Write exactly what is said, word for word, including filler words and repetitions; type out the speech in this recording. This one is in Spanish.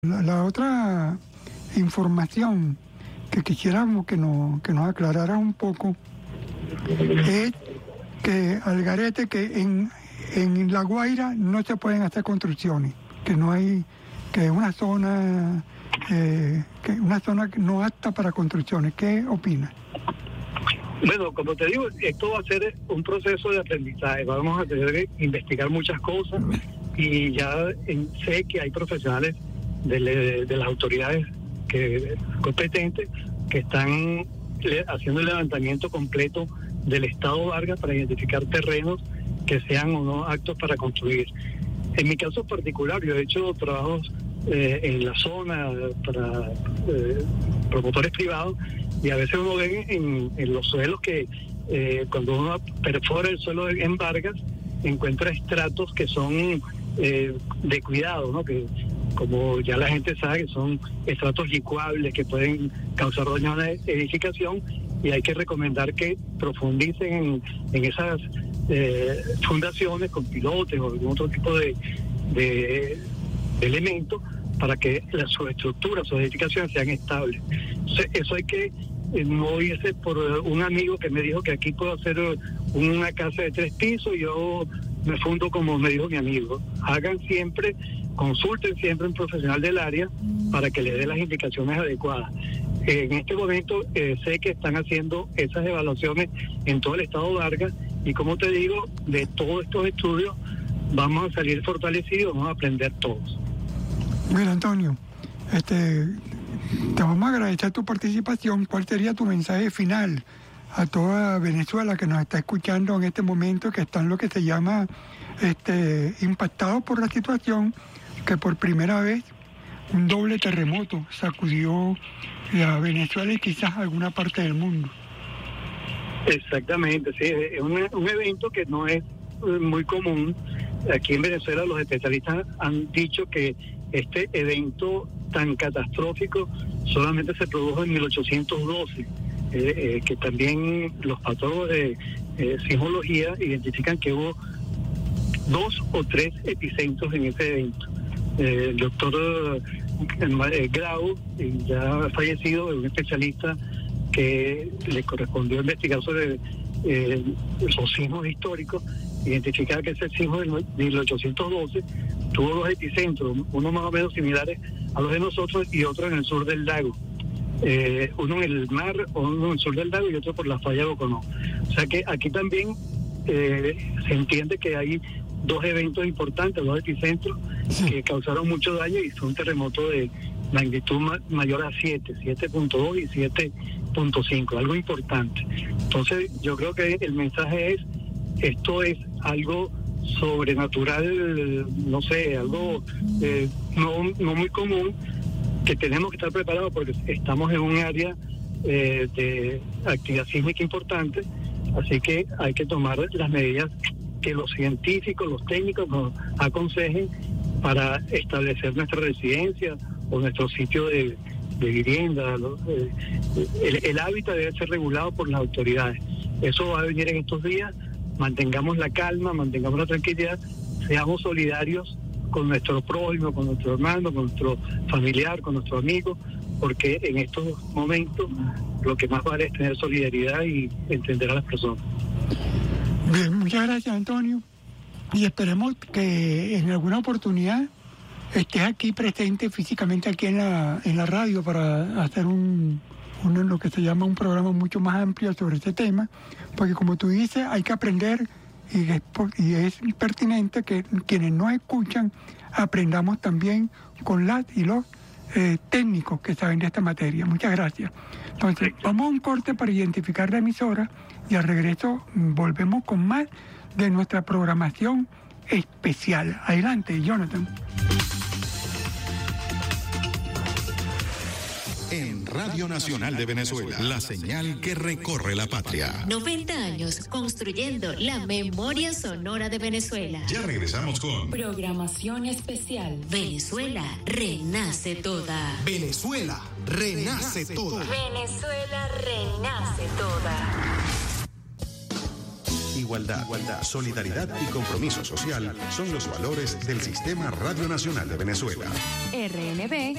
La, la otra información que quisiéramos que nos, que nos aclarara un poco es que Algarete, que en, en La Guaira no se pueden hacer construcciones, que no hay, que es una zona, eh, que una zona no apta para construcciones. ¿Qué opinas? Bueno, como te digo, esto va a ser un proceso de aprendizaje. Vamos a tener que investigar muchas cosas y ya en, sé que hay profesionales de, le, de las autoridades que, competentes que están le, haciendo el levantamiento completo del Estado Vargas para identificar terrenos que sean o no aptos para construir. En mi caso particular, yo he hecho trabajos eh, en la zona para eh, promotores privados, y a veces uno ve en, en los suelos que eh, cuando uno perfora el suelo en Vargas encuentra estratos que son eh, de cuidado, ¿no? Que como ya la gente sabe, que son estratos licuables que pueden causar daño a una edificación, y hay que recomendar que profundicen en, en esas eh, fundaciones con pilotes o algún otro tipo de, de, de elementos para que la subestructura, sus edificaciones sean estables. Entonces, eso hay que eh, no irse por un amigo que me dijo que aquí puedo hacer una casa de tres pisos y yo me fundo como me dijo mi amigo. Hagan siempre, consulten siempre a un profesional del área para que le dé las indicaciones adecuadas. En este momento eh, sé que están haciendo esas evaluaciones en todo el estado Vargas, y como te digo, de todos estos estudios vamos a salir fortalecidos, vamos a aprender todos. Mira, Antonio, este, te vamos a agradecer tu participación. ¿Cuál sería tu mensaje final a toda Venezuela que nos está escuchando en este momento, que están lo que se llama este, impactados por la situación, que por primera vez un doble terremoto sacudió a Venezuela y quizás alguna parte del mundo? Exactamente, sí, es un, un evento que no es muy común. Aquí en Venezuela los especialistas han dicho que este evento tan catastrófico solamente se produjo en mil ochocientos doce, eh, eh, que también los patólogos de eh, sismología identifican que hubo dos o tres epicentros en ese evento. Eh, el doctor eh, Grau, eh, ya fallecido, es un especialista que le correspondió investigar sobre eh, los sismos históricos, identificar que ese sismo de mil ochocientos doce tuvo dos epicentros, uno más o menos similares a los de nosotros y otro en el sur del lago. Eh, uno en el mar, uno en el sur del lago y otro por la falla de Boconó. O sea que aquí también eh, se entiende que hay dos eventos importantes, dos epicentros que causaron mucho daño, y fue un terremoto de magnitud ma- mayor a siete, siete punto dos y siete punto cinco, algo importante. Entonces yo creo que el mensaje es, esto es algo sobrenatural, no sé, algo eh, no, no muy común, que tenemos que estar preparados porque estamos en un área eh, de actividad sísmica importante, así que hay que tomar las medidas que los científicos, los técnicos nos aconsejen para establecer nuestra residencia o nuestro sitio de, de vivienda. ¿no? Eh, el, el hábitat debe ser regulado por las autoridades. Eso va a venir en estos días. Mantengamos la calma, mantengamos la tranquilidad, seamos solidarios con nuestro prójimo, con nuestro hermano, con nuestro familiar, con nuestro amigo, porque en estos momentos lo que más vale es tener solidaridad y entender a las personas. Bien, muchas gracias, Antonio, y esperemos que en alguna oportunidad estés aquí presente físicamente aquí en la en la radio para hacer un, un lo que se llama un programa mucho más amplio sobre este tema, porque como tú dices, hay que aprender, y es, y es pertinente que quienes nos escuchan aprendamos también con las y los eh, técnicos que saben de esta materia. Muchas gracias. Entonces, vamos a un corte para identificar la emisora, y al regreso volvemos con más de nuestra programación especial. Adelante, Jonathan. En Radio Nacional de Venezuela, la señal que recorre la patria. noventa años construyendo la memoria sonora de Venezuela. Ya regresamos con Programación especial. Venezuela renace toda. Venezuela renace toda. Venezuela renace toda. Igualdad, igualdad, solidaridad y compromiso social son los valores del Sistema Radio Nacional de Venezuela. R N B